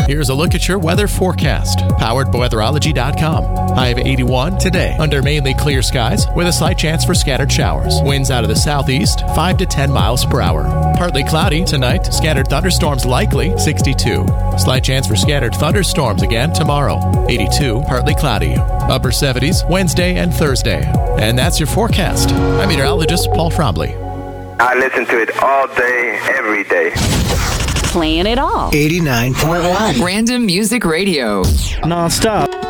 Here's a look at your weather forecast, powered by weatherology.com. High of 81 today, under mainly clear skies, with a slight chance for scattered showers. Winds out of the southeast, 5 to 10 miles per hour. Partly cloudy tonight, scattered thunderstorms likely, 62. Slight chance for scattered thunderstorms again tomorrow, 82, partly cloudy. Upper 70s Wednesday and Thursday. And that's your forecast. I'm meteorologist Paul Frombley. I listen to it all day, every day. Playing it all. 89.1. Random Music Radio. Non-stop.